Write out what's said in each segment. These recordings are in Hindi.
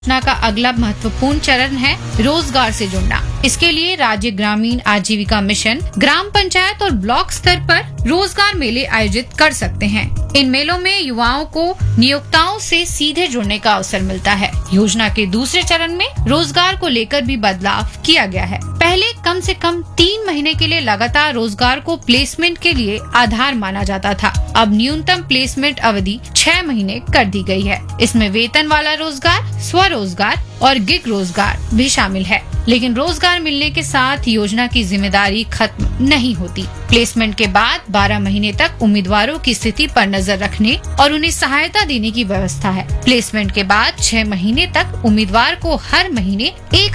योजना का अगला महत्वपूर्ण चरण है रोजगार से जुड़ना। इसके लिए राज्य ग्रामीण आजीविका मिशन ग्राम पंचायत और ब्लॉक स्तर पर रोजगार मेले आयोजित कर सकते हैं। इन मेलों में युवाओं को नियोक्ताओं से सीधे जुड़ने का अवसर मिलता है। योजना के दूसरे चरण में रोजगार को लेकर भी बदलाव किया गया है। पहले कम से कम 3 महीने के लिए लगातार रोजगार को प्लेसमेंट के लिए आधार माना जाता था। अब न्यूनतम प्लेसमेंट अवधि 6 महीने कर दी गई है। इसमें वेतन वाला रोजगार, स्वरोजगार और गिग रोजगार भी शामिल है। लेकिन रोजगार मिलने के साथ योजना की जिम्मेदारी खत्म नहीं होती। प्लेसमेंट के बाद 12 महीने तक उम्मीदवारों की स्थिति पर नजर रखने और उन्हें सहायता देने की व्यवस्था है। प्लेसमेंट के बाद 6 महीने तक उम्मीदवार को हर महीने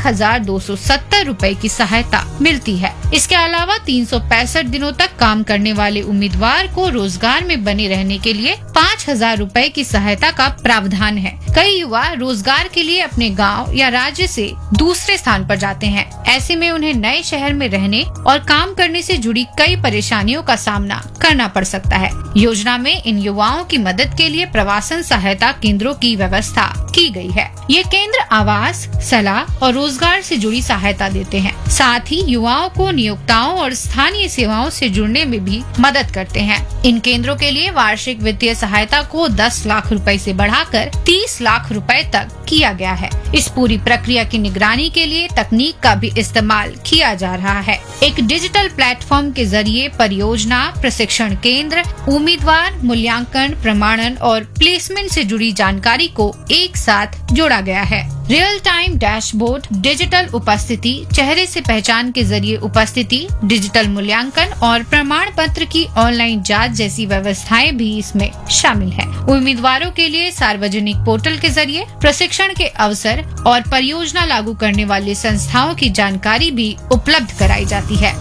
1270 रूपए की सहायता मिलती है। इसके अलावा 365 दिनों तक काम करने वाले उम्मीदवार को रोजगार में बने रहने के लिए 5000 रूपए की सहायता का प्रावधान है। कई युवा रोजगार के लिए अपने गाँव या राज्य से दूसरे स्थान पर जाते हैं। ऐसे में उन्हें नए शहर में रहने और काम करने से जुड़ी कई परेशानियों का सामना करना पड़ सकता है। योजना में इन युवाओं की मदद के लिए प्रवासन सहायता केंद्रों की व्यवस्था की गई है। ये केंद्र आवास, सलाह और रोजगार से जुड़ी सहायता देते हैं। साथ ही युवाओं को नियोक्ताओं और स्थानीय सेवाओं से जुड़ने में भी मदद करते हैं। इन केंद्रों के लिए वार्षिक वित्तीय सहायता को 10 लाख रुपए से बढ़ाकर 30 लाख रुपए तक किया गया है। इस पूरी प्रक्रिया की निगरानी के लिए तकनीक का भी इस्तेमाल किया जा रहा है। एक डिजिटल प्लेटफॉर्म के जरिए परियोजना, प्रशिक्षण केंद्र, उम्मीदवार, मूल्यांकन, प्रमाणन और प्लेसमेंट से जुड़ी जानकारी को एक साथ जोड़ा गया है। रियल टाइम डैशबोर्ड, डिजिटल उपस्थिति, चेहरे से पहचान के जरिए उपस्थिति, डिजिटल मूल्यांकन और प्रमाण पत्र की ऑनलाइन जांच जैसी व्यवस्थाएं भी इसमें शामिल है। उम्मीदवारों के लिए सार्वजनिक पोर्टल के जरिए प्रशिक्षण के अवसर और परियोजना लागू करने वाली संस्थाओं की जानकारी भी उपलब्ध कराई जाती है।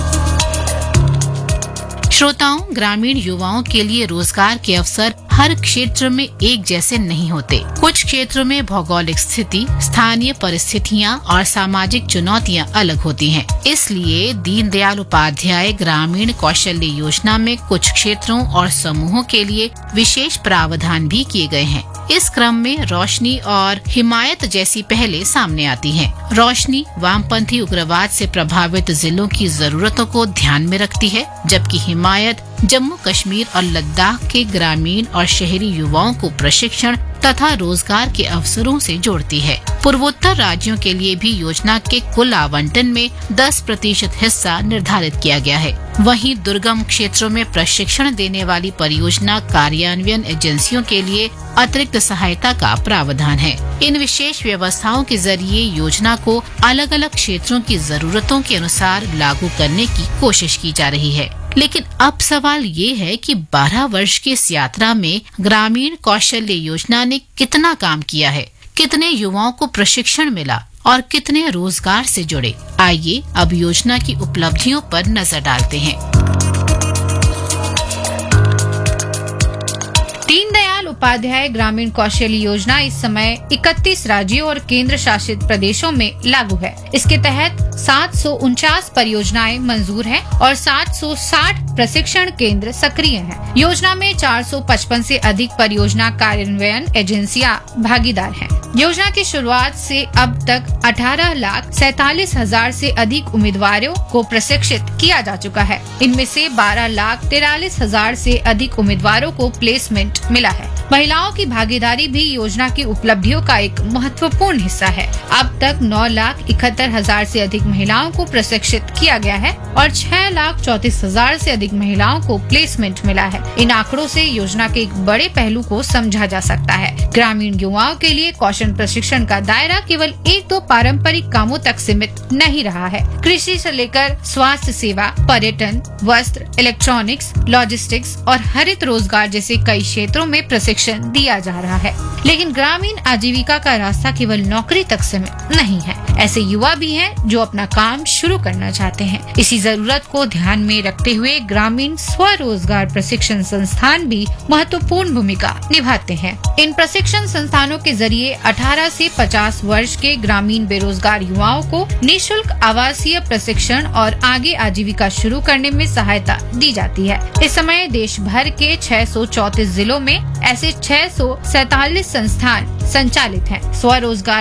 श्रोताओं, ग्रामीण युवाओं के लिए रोजगार के अवसर हर क्षेत्र में एक जैसे नहीं होते। कुछ क्षेत्रों में भौगोलिक स्थिति, स्थानीय परिस्थितियां और सामाजिक चुनौतियां अलग होती हैं। इसलिए दीनदयाल उपाध्याय ग्रामीण कौशल्य योजना में कुछ क्षेत्रों और समूहों के लिए विशेष प्रावधान भी किए गए हैं। इस क्रम में रोशनी और हिमायत जैसी पहलें सामने आती हैं। रोशनी वामपंथी उग्रवाद से प्रभावित जिलों की जरूरतों को ध्यान में रखती है, जबकि हिमायत जम्मू कश्मीर और लद्दाख के ग्रामीण और शहरी युवाओं को प्रशिक्षण तथा रोजगार के अवसरों से जोड़ती है। पूर्वोत्तर राज्यों के लिए भी योजना के कुल आवंटन में 10% हिस्सा निर्धारित किया गया है। वहीं दुर्गम क्षेत्रों में प्रशिक्षण देने वाली परियोजना कार्यान्वयन एजेंसियों के लिए अतिरिक्त सहायता का प्रावधान है। इन विशेष व्यवस्थाओं के जरिए योजना को अलग अलग क्षेत्रों की जरूरतों के अनुसार लागू करने की कोशिश की जा रही है। लेकिन अब सवाल ये है कि 12 वर्ष की इस यात्रा में ग्रामीण कौशल्य योजना ने कितना काम किया है, कितने युवाओं को प्रशिक्षण मिला और कितने रोजगार से जुड़े। आइए अब योजना की उपलब्धियों पर नजर डालते हैं। दीनदयाल उपाध्याय ग्रामीण कौशल्य योजना इस समय 31 राज्यों और केंद्र शासित प्रदेशों में लागू है। इसके तहत 749 परियोजनाएं मंजूर हैं और 760 प्रशिक्षण केंद्र सक्रिय हैं। योजना में 455 से अधिक परियोजना कार्यान्वयन एजेंसियां भागीदार हैं। योजना की शुरुआत से अब तक 18,47,000 से अधिक उम्मीदवारों को प्रशिक्षित किया जा चुका है। इनमें से 12,43,000 से अधिक उम्मीदवारों को प्लेसमेंट मिला है। महिलाओं की भागीदारी भी योजना की उपलब्धियों का एक महत्वपूर्ण हिस्सा है। अब तक 9,71,000 से अधिक महिलाओं को प्रशिक्षित किया गया है और 6,34,000 से अधिक महिलाओं को प्लेसमेंट मिला है। इन आंकड़ों से योजना के एक बड़े पहलू को समझा जा सकता है। ग्रामीण युवाओं के लिए कौशल प्रशिक्षण का दायरा केवल 1-2 पारंपरिक कामों तक सीमित नहीं रहा है। कृषि से लेकर स्वास्थ्य सेवा, पर्यटन, वस्त्र, इलेक्ट्रॉनिक्स, लॉजिस्टिक्स और हरित रोजगार जैसे कई क्षेत्रों में प्रशिक्षण दिया जा रहा है। लेकिन ग्रामीण आजीविका का रास्ता केवल नौकरी तक सीमित नहीं है। ऐसे युवा भी हैं जो अपना काम शुरू करना चाहते हैं। इसी जरूरत को ध्यान में रखते हुए ग्रामीण स्वरोजगार प्रशिक्षण संस्थान भी महत्वपूर्ण भूमिका निभाते हैं। इन प्रशिक्षण संस्थानों के जरिए 18 से 50 वर्ष के ग्रामीण बेरोजगार युवाओं को निःशुल्क आवासीय प्रशिक्षण और आगे आजीविका शुरू करने में सहायता दी जाती है। इस समय देश भर के 634 जिलों में ऐसे 647 संस्थान संचालित हैं। स्वरोजगार